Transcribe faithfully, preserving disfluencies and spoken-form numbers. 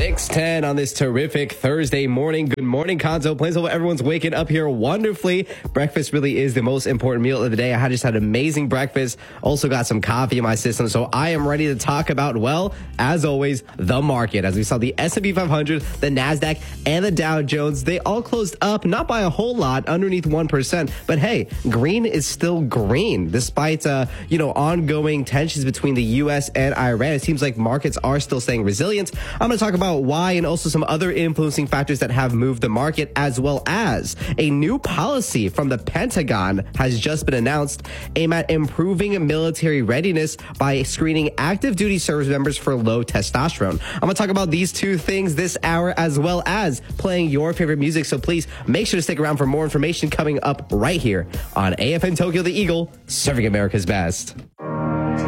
six ten on this terrific Thursday morning. Good morning, Conzo. Plains hope everyone's waking up here wonderfully. Breakfast really is the most important meal of the day. I just had an amazing breakfast. Also got some coffee in my system. So I am ready to talk about, well, as always, the market. As we saw the S and P five hundred, the NASDAQ, and the Dow Jones, they all closed up, not by a whole lot, underneath one percent. But hey, green is still green. Despite, uh, you know, ongoing tensions between the U S and Iran, it seems like markets are still staying resilient. I'm going to talk about why and also some other influencing factors that have moved the market, as well as a new policy from the Pentagon has just been announced aimed at improving military readiness by screening active duty service members for low testosterone. I'm going to talk about these two things this hour, as well as playing your favorite music. So please make sure to stick around for more information coming up right here on A F M Tokyo the Eagle, serving America's best.